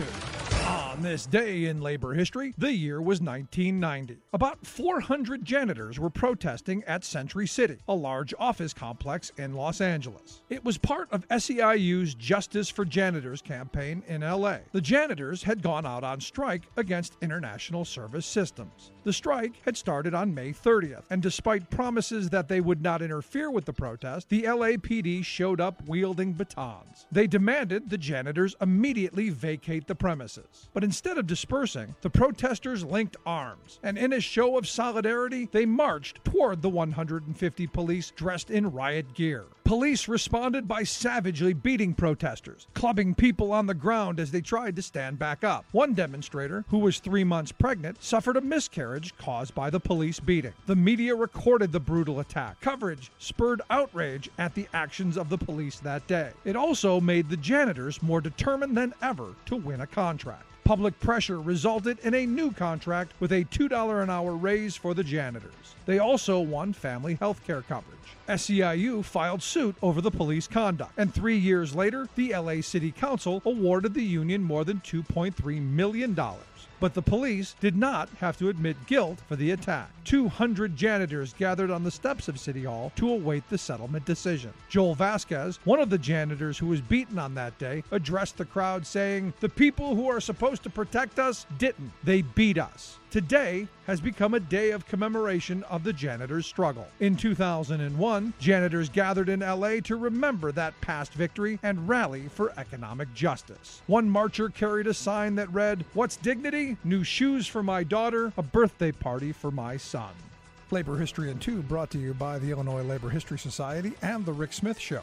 On this day in labor history, the year was nineteen ninety. About four hundred janitors were protesting at Century City, a large office complex in Los Angeles. It was part of S E I U's Justice for Janitors campaign in L A. The janitors had gone out on strike against international service systems. The strike had started on May thirtieth, and despite promises that they would not interfere with the protest, the L A P D showed up wielding batons. They demanded the janitors immediately vacate the premises. But instead of dispersing, the protesters linked arms, and in a show of solidarity, they marched toward the one hundred fifty police dressed in riot gear. Police responded by savagely beating protesters, clubbing people on the ground as they tried to stand back up. One demonstrator, who was three months pregnant, suffered a miscarriage caused by the police beating. The media recorded the brutal attack. Coverage spurred outrage at the actions of the police that day. It also made the janitors more determined than ever to win a contract. Public pressure resulted in a new contract with a two dollars an hour raise for the janitors. They also won family health care coverage. S E I U filed suit over the police conduct, and three years later, the L A City Council awarded the union more than two point three million dollars. But the police did not have to admit guilt for the attack. two hundred janitors gathered on the steps of City Hall to await the settlement decision. Joel Vasquez, one of the janitors who was beaten on that day, addressed the crowd saying, "The people who are supposed to protect us didn't. They beat us." Today has become a day of commemoration of the janitors' struggle. In two thousand one, janitors gathered in L A to remember that past victory and rally for economic justice. One marcher carried a sign that read, "What's dignity? New shoes for my daughter, a birthday party for my son." Labor History in Two brought to you by the Illinois Labor History Society and The Rick Smith Show.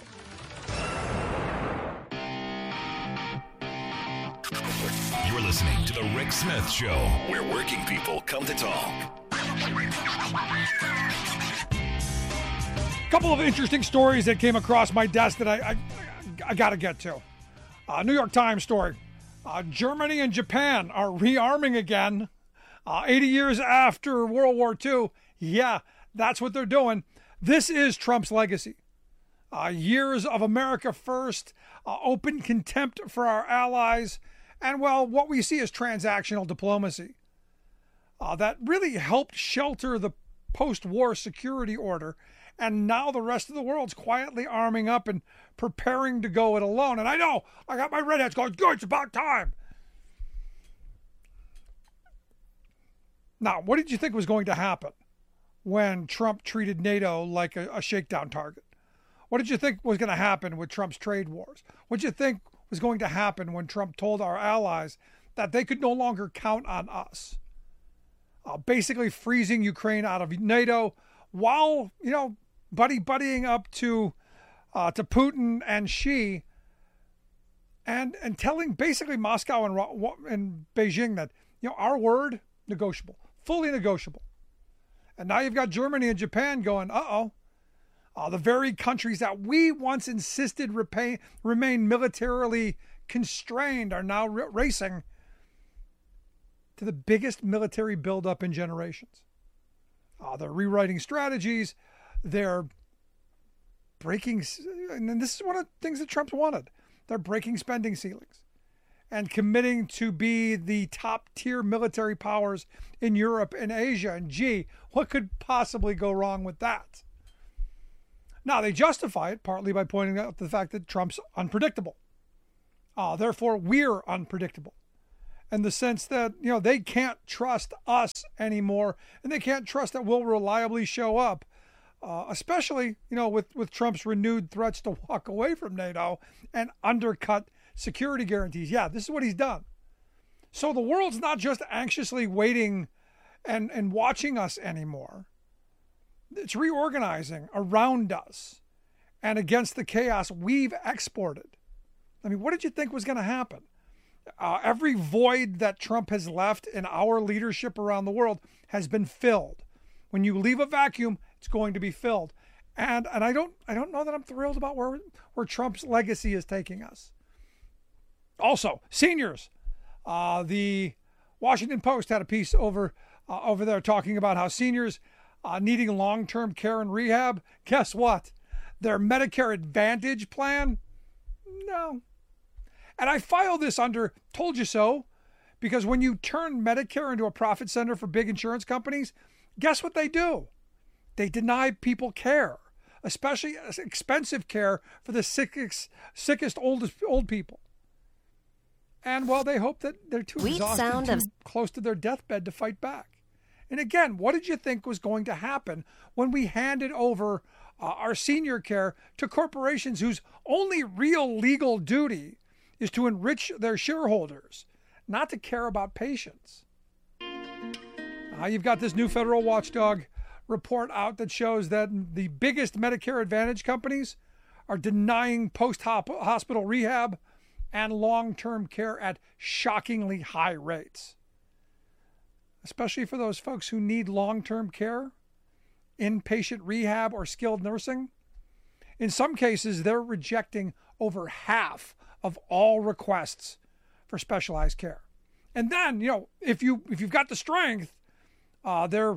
You're listening to The Rick Smith Show, where working people come to talk. A couple of interesting stories that came across my desk that I, I, I got to get to. Uh, New York Times story. Uh, Germany and Japan are rearming again. Uh, eighty years after World War Two. Yeah, that's what they're doing. This is Trump's legacy. Uh, years of America first, uh, open contempt for our allies, and, well, what we see is transactional diplomacy. Uh, that really helped shelter the post-war security order, and now the rest of the world's quietly arming up and preparing to go it alone. And I know, I got my redheads going, good, it's about time. Now, what did you think was going to happen when Trump treated NATO like a, a shakedown target? What did you think was going to happen with Trump's trade wars? What did you think was going to happen when Trump told our allies that they could no longer count on us? Uh, basically freezing Ukraine out of NATO while, you know, buddy-buddying up to uh, to Putin and Xi, and and telling basically Moscow and, and Beijing that, you know, our word, negotiable, fully negotiable. And now you've got Germany and Japan going, uh-oh, uh, the very countries that we once insisted repay, remain militarily constrained are now r- racing to the biggest military buildup in generations. Uh, they're rewriting strategies. They're breaking, and this is one of the things that Trump's wanted. They're breaking spending ceilings and committing to be the top tier military powers in Europe and Asia. And gee, what could possibly go wrong with that? Now, they justify it partly by pointing out the fact that Trump's unpredictable. Uh, therefore, we're unpredictable. In the sense that, you know, they can't trust us anymore, and they can't trust that we'll reliably show up, uh, especially, you know, with, with Trump's renewed threats to walk away from NATO and undercut security guarantees. Yeah, this is what he's done. So the world's not just anxiously waiting and, and watching us anymore. It's reorganizing around us and against the chaos we've exported. I mean, what did you think was going to happen? Uh, every void that Trump has left in our leadership around the world has been filled. When you leave a vacuum, it's going to be filled. And and I don't I don't know that I'm thrilled about where where Trump's legacy is taking us. Also, seniors. Uh, the Washington Post had a piece over uh, over there talking about how seniors uh, needing long-term care and rehab. Guess what? Their Medicare Advantage plan? No. And I file this under told you so, because when you turn Medicare into a profit center for big insurance companies, guess what they do? They deny people care, especially expensive care for the sickest, sickest oldest old people. And well, they hope that they're too Sweet exhausted, sound too of- close to their deathbed to fight back. And again, what did you think was going to happen when we handed over uh, our senior care to corporations whose only real legal duty is to enrich their shareholders, not to care about patients? Uh, you've got this new federal watchdog report out that shows that the biggest Medicare Advantage companies are denying post-hospital rehab and long-term care at shockingly high rates, especially for those folks who need long-term care, inpatient rehab, or skilled nursing. In some cases, they're rejecting over half of all requests for specialized care. And then, you know, if you if you've got the strength, uh, they're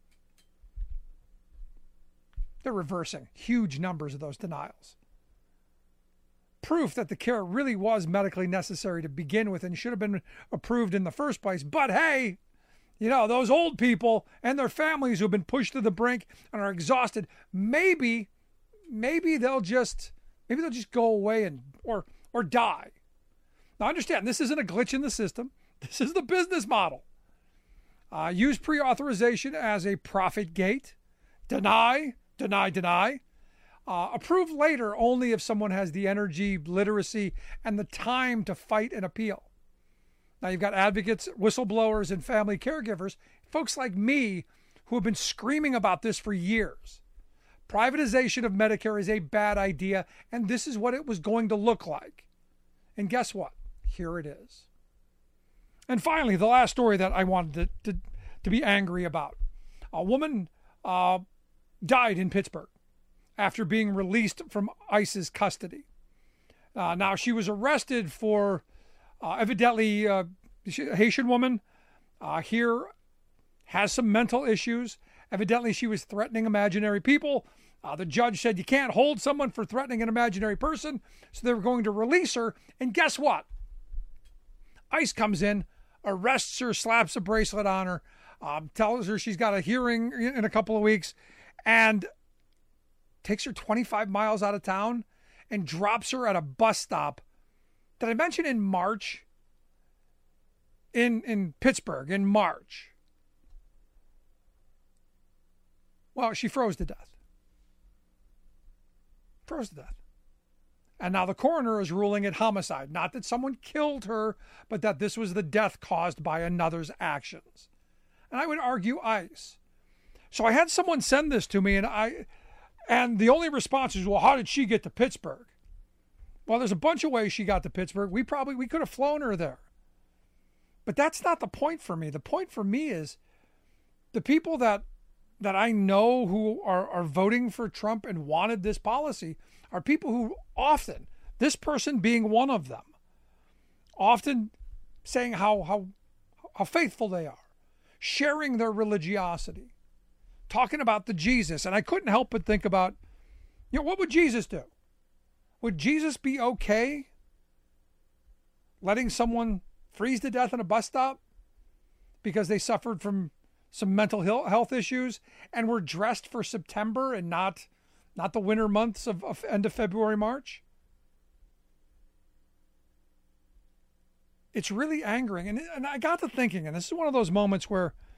they're reversing huge numbers of those denials. Proof that the care really was medically necessary to begin with and should have been approved in the first place. But hey, you know, those old people and their families who have been pushed to the brink and are exhausted, maybe, maybe they'll just, maybe they'll just go away and or or die. Now, understand, this isn't a glitch in the system. This is the business model. Uh, use pre-authorization as a profit gate. Deny, deny, deny. Uh, approve later only if someone has the energy, literacy, and the time to fight and appeal. Now, you've got advocates, whistleblowers, and family caregivers, folks like me who have been screaming about this for years. Privatization of Medicare is a bad idea, and this is what it was going to look like. And guess what? Here it is. And finally, the last story that I wanted to, to, to be angry about. A woman uh, died in Pittsburgh after being released from ICE's custody. Uh, now, she was arrested for uh, evidently uh, a Haitian woman uh, here has some mental issues. Evidently, she was threatening imaginary people. Uh, the judge said you can't hold someone for threatening an imaginary person, so they were going to release her. And guess what? ICE comes in, arrests her, slaps a bracelet on her, um, tells her she's got a hearing in a couple of weeks, and takes her twenty-five miles out of town and drops her at a bus stop. Did I mention in March? In, in Pittsburgh, in March. Well, she froze to death. Froze to death. And now the coroner is ruling it homicide. Not that someone killed her, but that this was the death caused by another's actions. And I would argue ICE. So I had someone send this to me, and I, and the only response is, well, how did she get to Pittsburgh? Well, there's a bunch of ways she got to Pittsburgh. We probably, we could have flown her there. But that's not the point for me. The point for me is the people that that I know who are, are voting for Trump and wanted this policy are people who often, this person being one of them, often saying how how how faithful they are, sharing their religiosity, talking about the Jesus. And I couldn't help but think about You know, what would Jesus do? Would Jesus be okay letting someone freeze to death in a bus stop because they suffered from some mental health issues and were dressed for September and not not the winter months of, of end of February, March? It's really angering. And, and I got to thinking, and this is one of those moments where